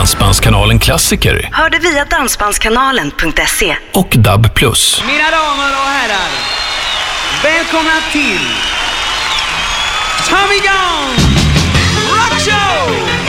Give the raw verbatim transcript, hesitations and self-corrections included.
Dansbandskanalen Klassiker. Hör det via dansbandskanalen punkt se. Och D A B plus. Mina damer och herrar, välkomna till Tommy Jones!